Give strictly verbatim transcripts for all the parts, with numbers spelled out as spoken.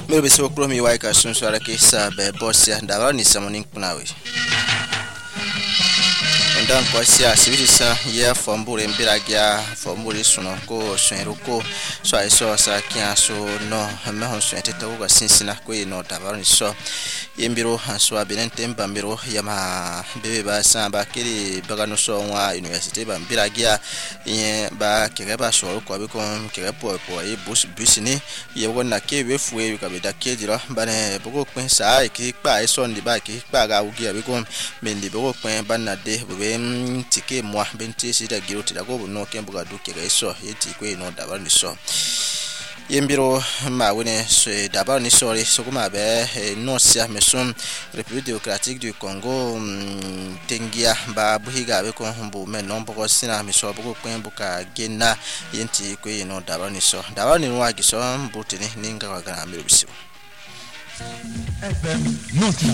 Mero bisi okuro mi waika sunsuara ke sa be bosia ndaba ni samonin kunawe. Dan kwa sia sibisa ya fombure mbiragia fombure suno ko swenruko so aiso sa kia so no mehon swente to ga sinsina ko no tabaro ni so yembiro so abenente mbambiro yama bebe ba samba kiri bagano so wa university ba mbiragia yen ba kege ba so ko be ko kege po po e bus busini ye wona ke we fuwe ka be da ke dira bane bogo pen sa e ki pa e so ndi ba ki pa ga ugi be ko mendi bogo pen banade be tike moi benti sida giroti da go no kembo ga duke ga so yeti ko no dabar ni so yembiro ma wone so dabar ni so re so kuma be no sia mesum République démocratique du Congo tengia ba buhiga be ko humbu me no boko sina mi so boko pen buka gena yenti ko no dabar ni so dabar ni wa gi so mbutini ninga ga ga mi bisibo F M Nota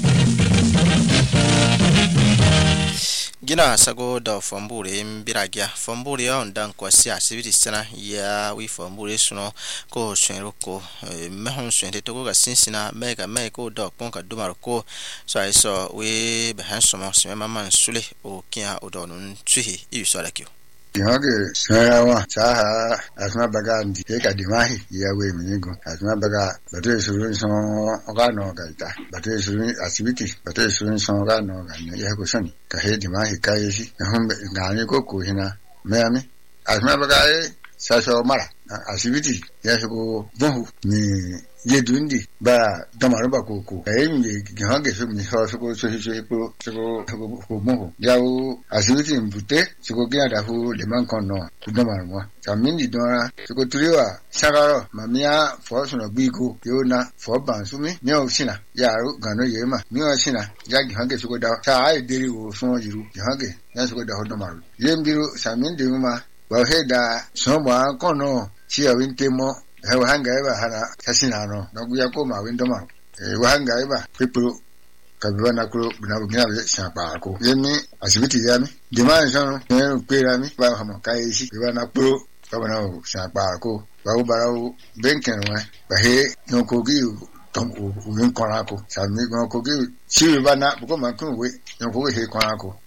Gina sago da fombure mbiragia fombure on dan kwa sia sibiti sana ya wi fombure suno ko swenroko mehon swente to ga sinsina mega meko da ponka dumarko so aiso we behansomo sima man sule o kia odonun tsuhi iso lakio Yoge sawa saha asma bagandi eka dimahi yawe mingo asma baga batu surun so ogano gaita batu surun asibiti batu surun so ogano ganya yako sani ka he dimahi kayeshi humbe ngani ko ko hina meami asma baga e saso mara asibiti yako bohu ni yedundi ba damaro ba koko ayimi gihange so mi so so so so ko so ko mo yawo asibiti mbute so gya da hu le man kono damaro mo tamindi dora so ko turiwa sagaro mamia fo so no bigo yona fo bansumi mi o sina yaro gano yema mi o sina ya gihange so ko da ta ai deri wo so yiru gihange ya so ko da hu damaro yembiru samindi ma ba heda so ma kono chi awintemo Ewa hanga eba hana sasina no naguya ko ma windo ma ewa hanga eba people kabiwa na kuro na bugina be sapa ko yemi asibiti yami demand so no pera mi ba hama kai shi biwa na kuro kaba na sapa ko ba u barau benken wa ba he no ko gi tom u min kona ko sami no ko gi shi ba na ko ma kun we no ko he kona ko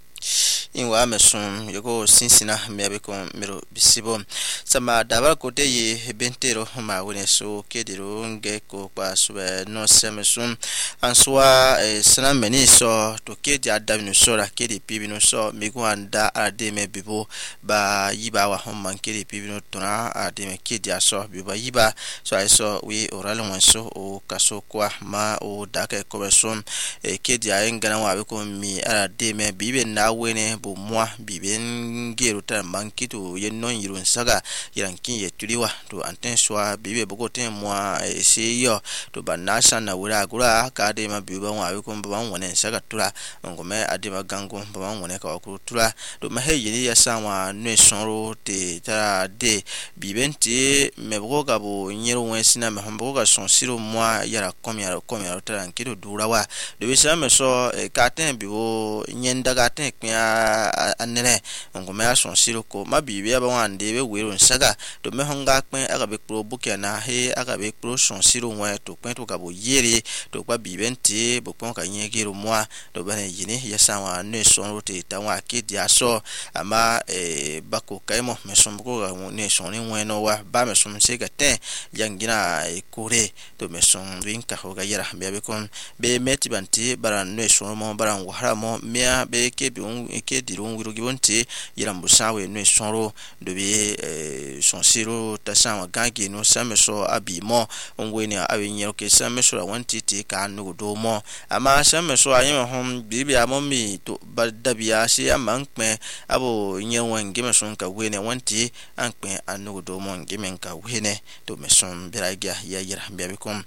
inwa mesum yego sinsina mebeko mero bisibo sama dabar kote ye bentero ma wone so kediro ngeko kwa suwe no semesum answa sana meni so to kedi adaminu so ra kedi pibino so migwanda ademe bibo ba yiba wa homman kedi pibino tona ademe kedi aso biba yiba so aiso wi oralo wanso o kaso kwa ma o daka kobesom kedi ayengana wa beko mi ademe bibe na wene bo moi biben gero ta mankito yennon yirun saga yankin yetuliwa to anten swa bibe bogoten moi seyo to banasa na wura gura ka de ma biba wa ko ban wonen saga tura ngome adema gango ban wonen ka ko tura to ma heyini ya sanwa ne sonro te ta de bibenti mebgo gabo nyero wensina me hombo ga son siro moi yara komya komya ta nkito durawa de bisa me so ka ten biwo nyenda ga ten kya anene ngome ason siroko mabibi aba wande be wero nsaga to mehonga kwen agabe pro bukia na he agabe pro son siro nwa to kwen to gabo yere to kwa bibenti bokon ka nyegero mwa to bane yini yasanwa ne son rote tanwa kidi aso ama e bako kaimo mesombuko ga ne son ni weno wa ba mesom sega ten yangina e kore to mesom winka hoga yera be kon be meti banti bara ne son mo bara wahara mo mea be kebi un kedi ron gibonte yirambusawe no sonro de be son siro tasanwa gangi no sameso abimo ongweni awenye ke sameso wantiti ka no do mo ama sameso ayeme hom bibi amomi to badabia si amankme abo nyewen ngemeson ka wene wanti ankpe anu do mo ngemen ka wene to meson biragia ya yira biabikom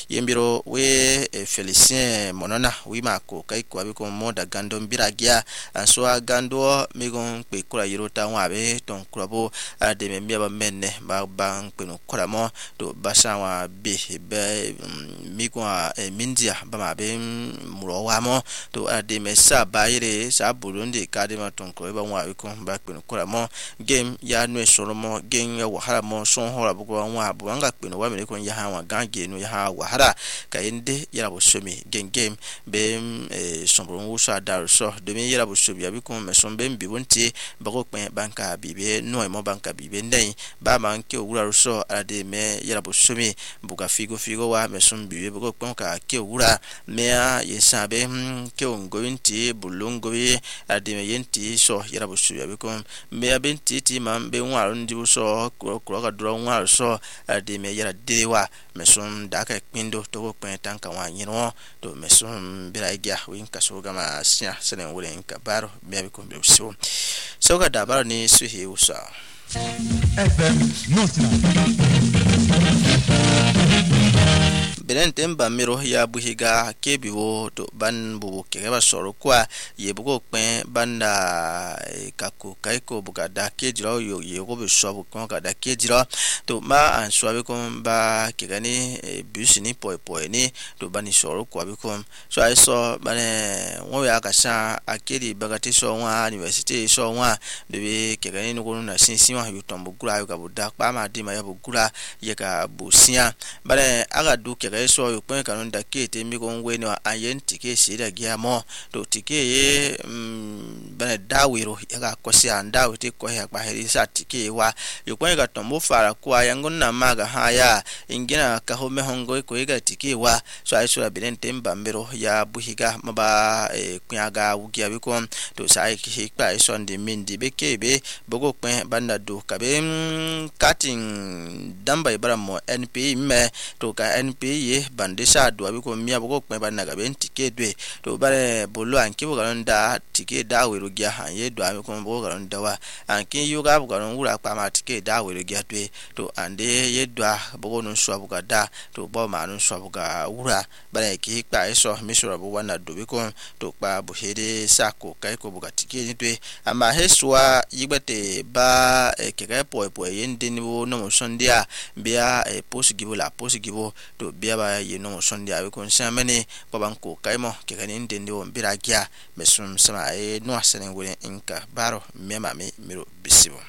yembiro we e, Felicien Monona wima ko kai ko abi ko moda gando mbiragia anso gando migon pe kura yirota wabe ton kurabo ade me mbiaba menne ba bang pe no kuramo to basawa be be migon e mindia ba ma be muro wamo to ade me sa bayire sa Burundi kadima ton ko ba wabe ko ba pe no kuramo game ya no solomo game ya wahala mo son hora bugo wa banga pe no wa me ko ya ha wa gange no ya ha wahala kainde yara bosomi game game be e sombron wusa dar so de me yara bosomi abi ko me sombe mbi wonti bago pen banka bibe no e mo banka bibe ndai ba man ke wura so ade me yara bosomi buga figo figo wa me sombi bibe bago pen ka ke wura me ya yesabe ke ongo wonti bulungo bi ade me yenti so yara bosomi abi ko me abenti ti man be waro ndi so kuro kuro ka duro waro so ade me yara dewa me som daka pindo to pen tanka wa nyino to me som biraigia win kaso gama sia senen wulen ka baro me abi ko be so so ga da baro ni suhi usa F M Notna belen temba miro ya buhiga kebiwo to ban bubu keba soro kwa yebugo pen banda kaku kaiko bugada kejiro yo yego be sobu kon kada kejiro to ma an swabe kon ba kegani busini poi poi ni to bani soro kwa be kon so I saw bane won ya kasha akedi bagati so wa university so wa de kegani no na sinsin wa yutombo gura yo gabuda pa ma di ma ya bugura ye ka busia bane aga du kegani so yo pen kanon da kete mi gon we no ayen tike sira gia mo to tike ye bane dawiro yaga kosi anda uti ko ya ba heri sa tike wa yo pen ga tombo fara kwa yangon na maga haya ingina ka home hongo ko ga tike wa so ai so bilen temba mbero ya buhiga maba e kunyaga wugia biko to sai ki pa so ndi mindi bekebe bogo pen banda do kabe cutting damba ibara mo N P me to ka N P ye bandesha do abiko mia bogo pen banda ga ben tike dwe to bare bolo anki bogo nda tike da werugia hanye do abiko bogo nda wa anki yuga bogo wura pa ma tike da werugia dwe to ande ye do bogo no so bogo da to bo ma no so bogo wura bare ki pa eso misura bo wana do biko to pa buhere sako kai ko bogo tike ni dwe ama heswa yibete ba keke po po yende ni wo no sondia bia e posigibo la posigibo to bia ba ye no sondia we kon samene ko banko kaimo keke ni ndende wo biragia mesum sama e no asene ngure inka baro mema me miro bisibo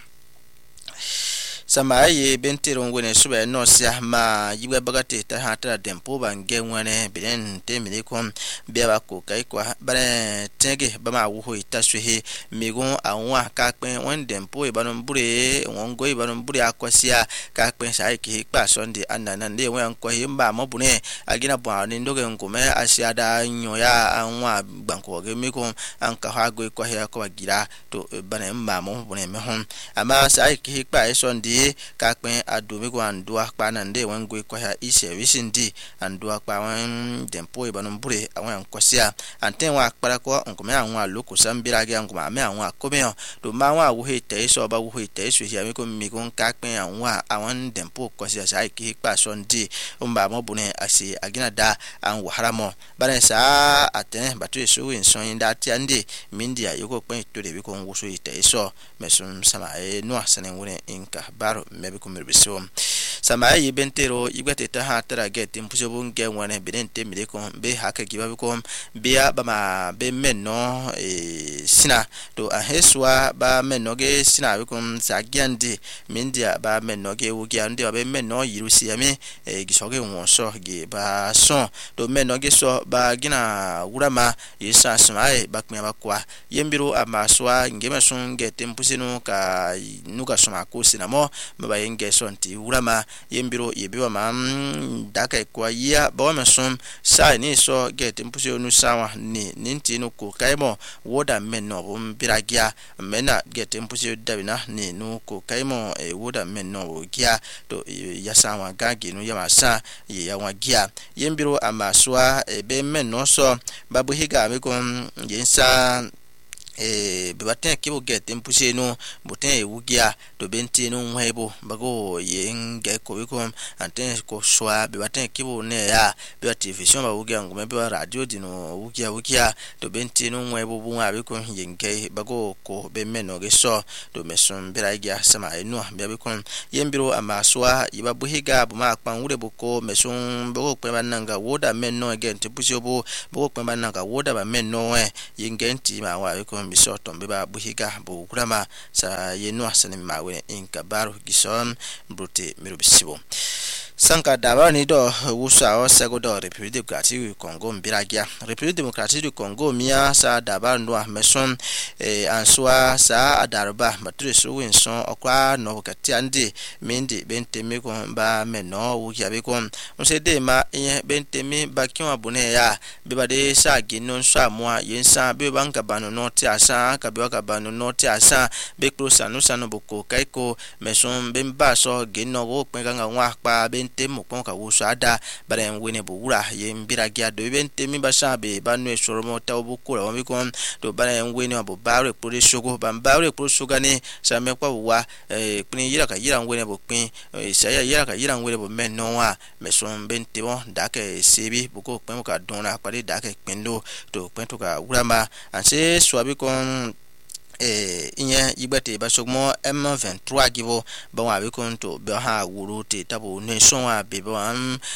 sama ye bentero ngone sube no sia ma yiwe bagate ta hata dempo bange ngwane bilen temile ko bia ba ko kai ko bare tege ba ma wo itaswe migun awon akapen won dempo e banon bure won go e banon bure akosia ka pen sai ki pa sonde anana nde won ko himba mo bune agina bo ani ndoge ngome asiada nyoya anwa gbanko ge mi ko anka ha go ko he ko gira to bana mba mo bune me hon ama sai ki pa e sonde ka pen adobe ko andua pa na nde wen go ko ha ise wisindi andua pa wen dempo e banon bure awon kosia anten wa akpara ko nkome anwa loko sambira ge ngoma me anwa komeo to ma wa wo hete so ba wo hete so hia me ko mi ko ka pen anwa awon dempo kosia sai ki pa sondi umba mo bune asi agina da an waharamo bana sa aten batu so wen so inda ti ande mindia yoko pen to de bi ko wo so hete so mesum sama e no asane wure inka baro mebe ko merbiso sama yi bentero igwete ta ha tara get impuse bunge wane benente mire ko be haka giba ko bia ba ma be menno e sina to a heswa ba menno ge sina be ko sa giande mindia ba menno ge wo giande ba be menno yirusi yame e gisoge won so ge ba so to menno ge so ba gina wurama yisa smae ba kmya ba kwa yembiro amaswa ngema sun get impuse no ka nuka soma ko sina mo ba yenge sonti wurama yembiro yebiwa mam daka kwa ya ba ma som sai ni so get impuse no sawa ni ninti no ko kaimo woda menno bum biragia mena get impuse dabina ni no ko kaimo e woda menno gia to ya sawa gagi no ya masa ya wa gia yembiro amaswa e be menno so babu higa me ko yensa e bebaten kibo get impuseno boten e wugia to bentino nwebo bago yenge ko bikom anten ko swa bebaten kibo ne ya be television ba wugia ngome be radio dino wugia wugia to bentino nwebo bunwa bikom yenge bago ko be meno geso to meson beragia sama eno be bikom yembiro amaswa yiba buhiga buma akpan wure boko meson bago kweba nanga woda meno again tipusiobo bago kweba nanga woda ba meno e yenge nti ma wa bikom biso tombe ba buhiga bo kurama sa yenu asane mawe inka baro gison brute mirubisibo sanka daba ni do wusa o sego do Republique Democratique du Congo mbiragia Republique Democratique du Congo mia sa daba ndo meson e answa sa adarba mature so winson okwa no kati ande mende benteme ko ba meno wuki abeko onse de ma yen benteme bakyon abune ya bebade sa ginon so amwa yensa be banka bano no ti asa ka be ka bano no ti asa be close anu sanu boko kaiko meson bemba so gino go penga nwa pa temo ponka wusada bare ngwene buura ye mbiragia do bentemi bashabe banu esoromo tawbukura wamikon do bare ngwene abo bare pore shogo bambare pore shogane same kwa wa eh kuni yira ka yira ngwene bo pin saya yira ka yira ngwene bo mennoa meson bentebo dake sebi buko penka dona pare dake pendo to pento ka urama anse swabikon eh inya yibate basogmo M vingt-trois gibo ba bikon to be ha wuru te tabo ne sonwa be ba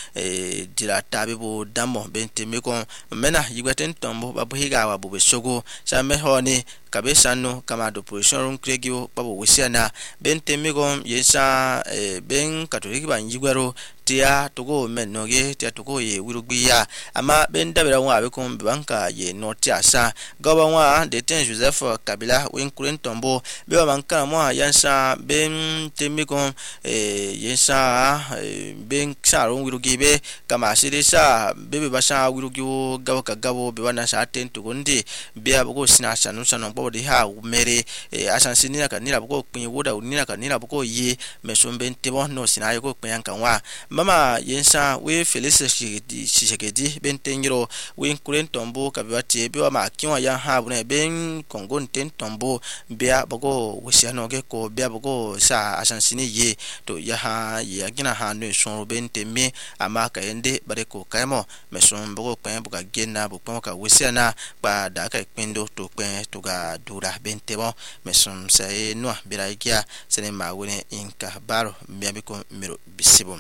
eh dilata be bo damo bente mekon mena yibate ntombo babuhiga wa bo besogo sa mehoni kabesano kama do position kregio babo wisiana bente mekon yesa eh ben katoliki ban yigwaro tia togo menoge tia togo ye wirugiya ama bendabera wa bikon banka ye notiasa gaba wa de ten Joseph Kabila winkure tombo be banka mo yansa ben temikon eh yensa ben saro wirugibe kama sidisa bebe basha wirugiwo gaba kagabo be wana sa ten togo ndi be abugo sina sanu sanu bobo de ha umere eh asansinira kanira bugo pin woda unira kanira bugo ye mesombe ntebo no sina yego pin kanwa mama yensa we Felix Tshisekedi bentengiro we nkuren tombo kabati be wa makiwa ya habu na ben Congo nten tombo bia bogo wesiano ge ko bia bogo sa asansini ye to ya ha ya gina ha no son bentemi amaka ende bare ko kaimo meson bogo pen boga gena bo pen ka wesiana ba da ka pendo to pen to ga dura bentebo meson sai no biraikia sene mawene inka baro mbiambi ko miro bisibo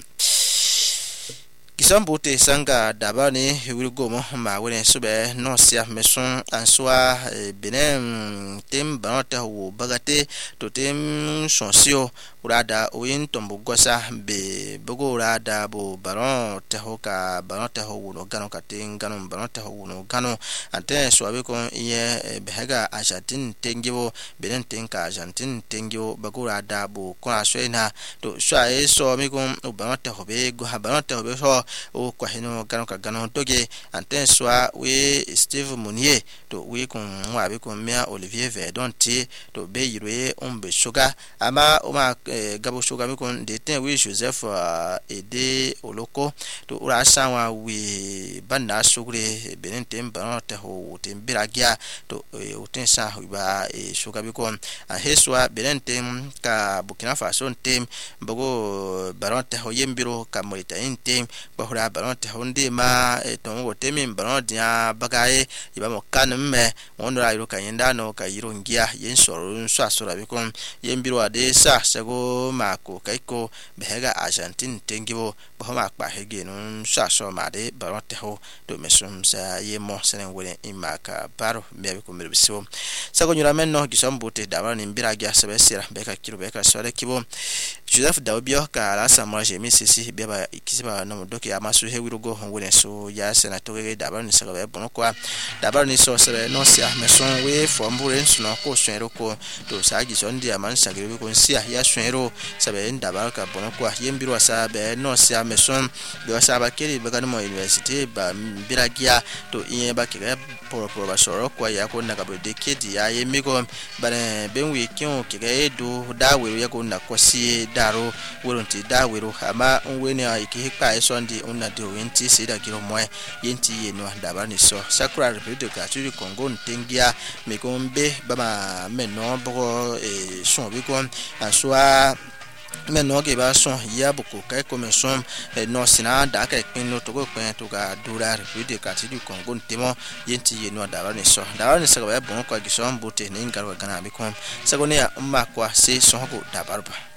Kisambote sanga dabani wilgomo ma wene sube no sia meson answa benem tem banota wo bagate to tem sonsio urada oyin tombo gosa be bogo urada bo baron te hoka baron te ho no gano katin gano baron te ho no gano ante swabe ko iye behega ajatin tengibo benen tenka ajantin tengibo bogo urada bo ko aswena to swa e so mi ko baron te ho be go baron te ho be so o kwa hino gano ka gano toge anten swa we Steve Munier to we kun wa be kun mia Olivier Verdon ti to be yirwe ombe sugar ama o ma eh, gabo sugar mi kun de ten we Joseph uh, ede oloko to ura sanwa we banda sugre benentem bana te ho tembiragia to eh, uten sa ba eh, sugar bi kun a heswa benentem ka Burkina Faso tem bogo baronte ho yembiro ka Mauritanie tem bahura baronte honde ma etongo temi baronte ya bagaye ibamo kanme wonora iro kanyenda no ka irongia yensoro nso asora bikon yembiro ade sa sego mako kaiko behega Argentine tengibo bahoma akpa hege no nso asora made baronte ho do mesum sa yemo senen wele imaka baro mebe ko merbisibo sago nyura menno gisombote dabani mbiragia sebesira beka kiro beka sore kibo Joseph Daobio ka la samwa jemi sisi beba ikisiba no doki amasu hewirugo hongwene so ya senator dabani sagabe bonokwa dabani so sere no sia meson we fombure nsuno ko swenro ko to sagi sondi amansa gebe ko nsia ya swenro yemiro sabe ndaba ka bono kwa yembiro sabe no sia meson be saba kiri be kanimo university ba biragia to iye ba kire por por ba soro kwa ya ko na ka be dekedi ya yemigo bane benwi kion kire do daweru ya ko na kosi daro woronti daweru ama onwe ne ikihikpa esondi onna de wenti sida kiro moe yenti yeno ndaba ni so Sakura Republic aturi Congo ntengia mekombe baba meno bogo e son bi kon aswa meno ke ba son ya boko kai comme son no sina da ka pinno to ko pen to ga dura Republic aturi Congo ntemo yenti yeno ndaba ni so ndaba ni so ba bon ko gi son bote ni ngaro gana bi kon sagone ya umma kwa se son ko dabarba